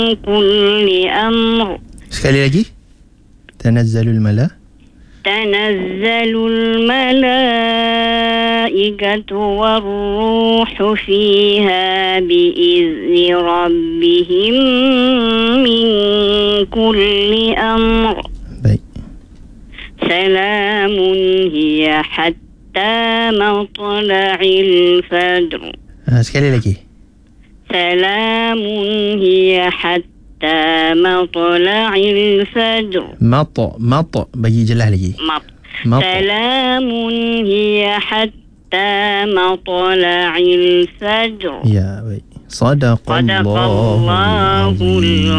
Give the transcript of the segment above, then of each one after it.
كل أمر. Sekali lagi. Tanazzalul تنزل الملائكة والروح فيها بإذن ربهم من كل أمر. Baik. سلام هي حتى مطلع الفجر. Sekali lagi. سلام هي حتى مطلع الفجر. مط bagi jelas lagi. مط. مط. سلام هي حتى مطلع الفجر. Ya, baik. Sadaqallahul azim.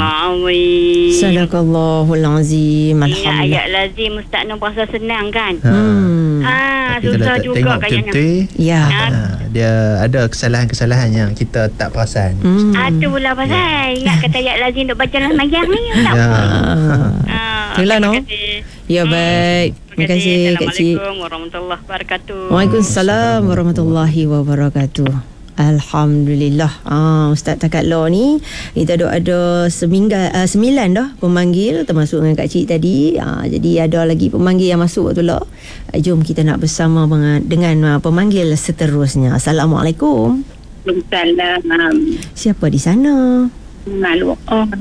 Sadaqallahul azim. Ini Alhamdulillah. ayat lazim Ustaz Nur berasa senang kan? Tapi susah kalau juga tengok kayaknya. betul-betul, Ya. dia ada kesalahan-kesalahan yang kita tak perasan. Itulah pasal ingat kata ayat lazim duk baca dalam mayang ni. Tak Ya. Itulah, no? terima kasih. Ya, baik. Terima kasih, Kak Cik. Assalamualaikum warahmatullahi wabarakatuh. Waalaikumsalam warahmatullahi wabarakatuh. Alhamdulillah. Ustaz Takat Law ni kita ada 9 dah pemanggil termasuk dengan Kak Cik tadi. Jadi ada lagi pemanggil yang masuk waktu lah. Jom kita nak bersama dengan pemanggil seterusnya. Assalamualaikum. Waalaikumsalam. Siapa di sana? Maklum.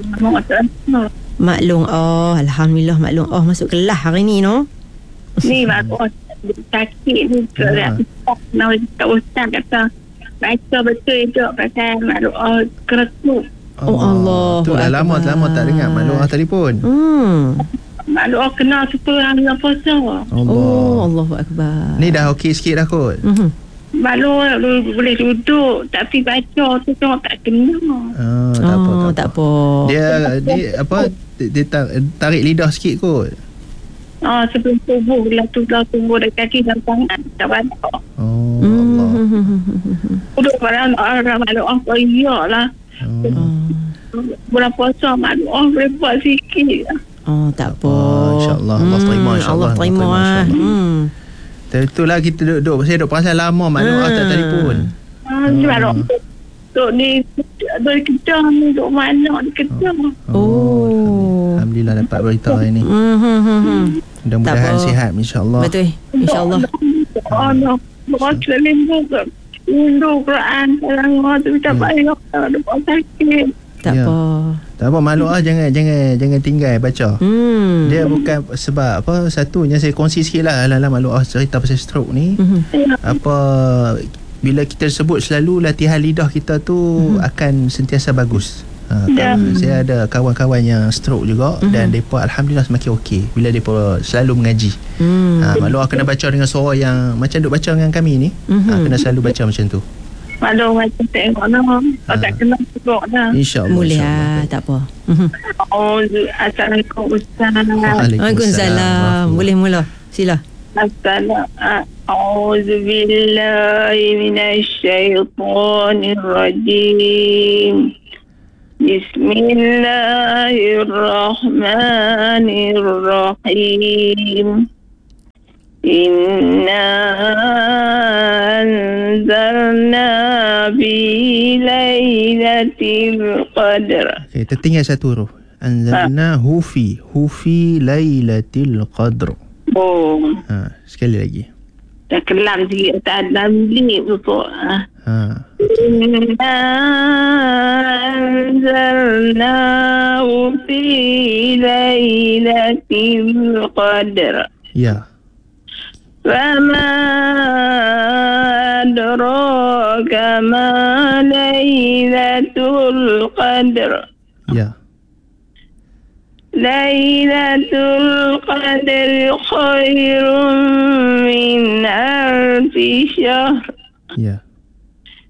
Maklum. Alhamdulillah Maklum. Masuk kelas hari ni, no? Ni maklum sakit ni ke nak ustaz kata baca betul je pasal maklum keretuk. Allah. Tu dah lama tak dengar maklum telefon. Maklum kena super hari puasa. Allahu Akbar. Ni dah okey sikit dah kot. Maklum boleh duduk tapi baca tu tak kena. Tak apa. Dia apa dia tarik lidah sikit kot. Sebelum tubuh lah tu dah tubuh dekat kaki dan tangan tak banyak. Allah. Duduk pada orang maklum apa iyalah. Bulan puasa maklum boleh buat sikit. Tak apa. InsyaAllah Allah terima, insyaAllah Allah terima. Itulah kita duduk saya duduk perasan lama maklum tak telefon. Maklum duduk ni dari Kedah ni duduk mana di Kedah. Alhamdulillah dapat berita hari ni. Mudah-mudahan sihat insyaAllah. Betul. InsyaAllah. Baca limbu ke undur Quran sekarang tu tak payah ada sakit. Tak apa. Tak apa maklum jangan tinggal baca. Dia bukan sebab apa satunya saya kongsi sikitlah maklum cerita pasal stroke ni. Apa bila kita sebut selalu latihan lidah kita tu akan sentiasa bagus. Saya ada kawan-kawan yang stroke juga dan mereka alhamdulillah semakin okey bila mereka selalu mengaji. Maklum kena baca dengan suara yang macam duk baca dengan kami ni. Kena selalu baca macam tu. Maklum macam tengok tak kena sebut dah. InsyaAllah. Boleh tak apa. Assalamualaikum Ustaz. Waalaikumsalam. Boleh mula. Sila. A'udzubillahi minasyaitonirrajim. Bismillahirrahmanirrahim. Inna anzalna bi lailatul qadr. Okay, tertinggal satu huruf. Anzalnahu fi lailatul qadr. Sekali lagi. Tak kelam sikit tak ada lip tu. Inna anzalnahu fi lailatul qadr. Ya. فما أدراك ما ليلة القدر. Ya. ليلة القدر خير من ألف شهر. Ya.